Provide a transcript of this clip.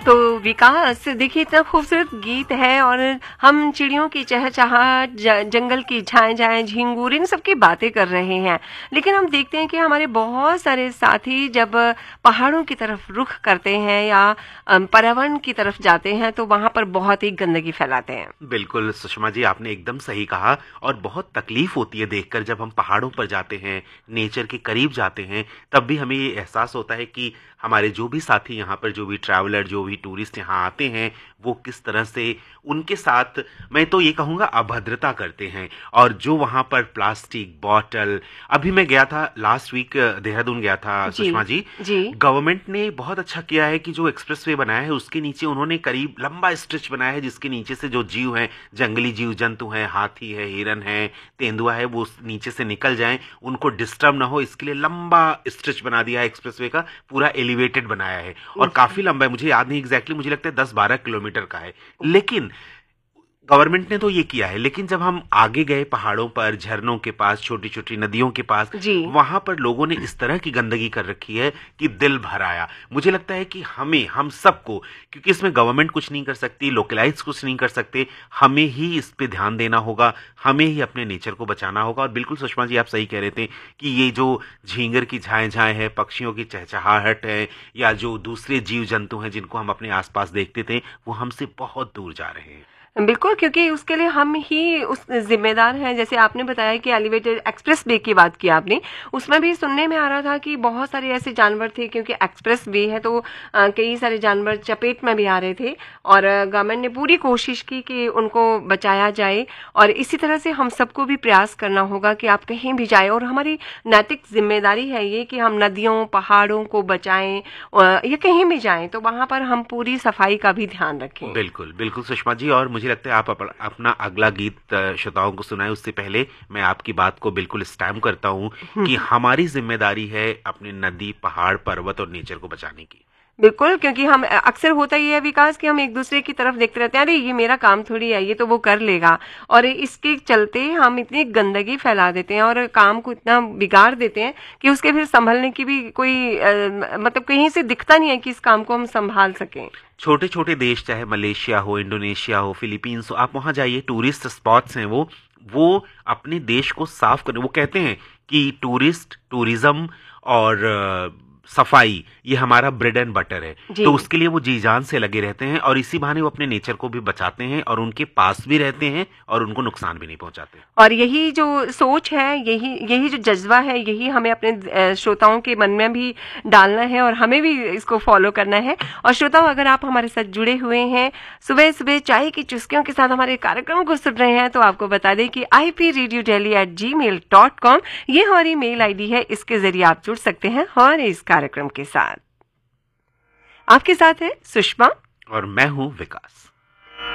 तो विकास, देखिए इतना खूबसूरत गीत है और हम चिड़ियों की चहचहाट, जंगल की झाएं झिंगूर, इन सब की बातें कर रहे हैं। लेकिन हम देखते हैं कि हमारे बहुत सारे साथी जब पहाड़ों की तरफ रुख करते हैं या पर्यावरण की तरफ जाते हैं तो वहां पर बहुत ही गंदगी फैलाते हैं। बिल्कुल सुषमा जी, आपने एकदम सही कहा। और बहुत तकलीफ होती है देखकर, जब हम पहाड़ों पर जाते हैं, नेचर के करीब जाते हैं, तब भी हमें ये एहसास होता है कि हमारे जो भी साथी यहाँ पर, जो भी ट्रैवलर, जो भी टूरिस्ट यहाँ आते हैं, वो किस तरह से उनके साथ, मैं तो ये कहूँगा, अभद्रता करते हैं। और जो वहाँ पर प्लास्टिक बॉटल, अभी मैं गया था लास्ट वीक, देहरादून गया था सुषमा जी। गवर्नमेंट ने बहुत अच्छा किया है कि जो एक्सप्रेसवे बनाया है उसके नीचे उन्होंने करीब लंबा स्ट्रेच बनाया है, जिसके नीचे से जो जीव हैं, जंगली जीव जंतु हैं, हाथी है, हिरन है, तेंदुआ है, वो नीचे से निकल जाएं, उनको डिस्टर्ब ना हो, इसके लिए लंबा स्ट्रेच बना दिया है एक्सप्रेसवे का, पूरा एलिवेटेड बनाया है और काफी लंबा है। मुझे याद नहीं एग्जैक्टली, मुझे लगता है 10-12 किलोमीटर का है। लेकिन गवर्नमेंट ने तो ये किया है, लेकिन जब हम आगे गए पहाड़ों पर, झरनों के पास, छोटी छोटी नदियों के पास, वहां पर लोगों ने इस तरह की गंदगी कर रखी है कि दिल भर आया। मुझे लगता है कि हम सबको, क्योंकि इसमें गवर्नमेंट कुछ नहीं कर सकती, लोकलाइज कुछ नहीं कर सकते, हमें ही इस पे ध्यान देना होगा, हमें ही अपने नेचर को बचाना होगा। और बिल्कुल सुषमा जी, आप सही कह रहे थे कि ये जो झींगर की झाएं है, पक्षियों की चहचहाहट है, या जो दूसरे जीव जंतु हैं जिनको हम अपने आसपास देखते थे, वो हमसे बहुत दूर जा रहे हैं। बिल्कुल, क्योंकि उसके लिए हम ही उस जिम्मेदार हैं। जैसे आपने बताया कि एलिवेटेड एक्सप्रेस वे की बात की आपने, उसमें भी सुनने में आ रहा था कि बहुत सारे ऐसे जानवर थे, क्योंकि एक्सप्रेस वे है तो कई सारे जानवर चपेट में भी आ रहे थे और गवर्नमेंट ने पूरी कोशिश की कि उनको बचाया जाए। और इसी तरह से हम सबको भी प्रयास करना होगा कि आप कहीं भी जाए, और हमारी नैतिक जिम्मेदारी है ये कि हम नदियों पहाड़ों को बचाएं, या कहीं भी जाएं तो वहां पर हम पूरी सफाई का भी ध्यान रखें। बिल्कुल बिल्कुल सुषमा जी। और मुझे लगता है आप अपना अगला गीत श्रोताओं को सुनाए, उससे पहले मैं आपकी बात को बिल्कुल स्टैम्प करता हूं कि हमारी जिम्मेदारी है अपने नदी, पहाड़, पर्वत और नेचर को बचाने की। बिल्कुल, क्योंकि हम अक्सर होता ही है विकास कि हम एक दूसरे की तरफ देखते रहते हैं, अरे ये मेरा काम थोड़ी है, ये तो वो कर लेगा, और इसके चलते हम इतनी गंदगी फैला देते हैं और काम को इतना बिगाड़ देते हैं कि उसके फिर संभलने की भी कोई मतलब कहीं से दिखता नहीं है कि इस काम को हम संभाल सकें। छोटे छोटे देश, चाहे मलेशिया हो, इंडोनेशिया हो, फिलीपींस हो, आप वहां जाइए, टूरिस्ट स्पॉट्स हैं वो अपने देश को साफ करने, वो कहते हैं कि टूरिज्म और सफाई ये हमारा ब्रेड एंड बटर है, तो उसके लिए वो जी जान से लगे रहते हैं और इसी बहाने वो अपने नेचर को भी बचाते हैं और उनके पास भी रहते हैं और उनको नुकसान भी नहीं पहुंचाते। और यही जो सोच है, यही जो जज्बा है, यही हमें अपने श्रोताओं के मन में भी डालना है और हमें भी इसको फॉलो करना है। और श्रोताओं, अगर आप हमारे साथ जुड़े हुए हैं, सुबह सुबह चाय की चुस्कियों के साथ हमारे कार्यक्रम को सुन रहे हैं, तो आपको बता दें कि ipradiodeli@gmail.com ये हमारी मेल आईडी है, इसके जरिए आप जुड़ सकते हैं हमारे इस कार्यक्रम के साथ। आपके साथ है सुषमा और मैं हूं विकास।